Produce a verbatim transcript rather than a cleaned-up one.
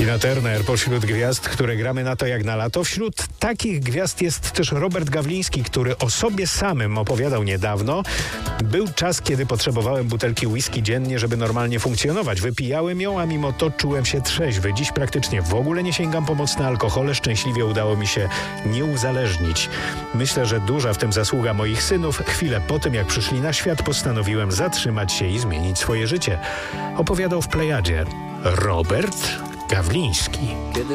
Tina Turner pośród gwiazd, które gramy na to jak na lato. Wśród takich gwiazd jest też Robert Gawliński, który o sobie samym opowiadał niedawno. Był czas, kiedy potrzebowałem butelki whisky dziennie, żeby normalnie funkcjonować. Wypijałem ją, a mimo to czułem się trzeźwy. Dziś praktycznie w ogóle nie sięgam po mocne alkohole. Szczęśliwie udało mi się nie uzależnić. Myślę, że duża w tym zasługa moich synów. Chwilę po tym, jak przyszli na świat, postanowiłem zatrzymać się i zmienić swoje życie. Opowiadał w Plejadzie Robert Gawliński. Kiedy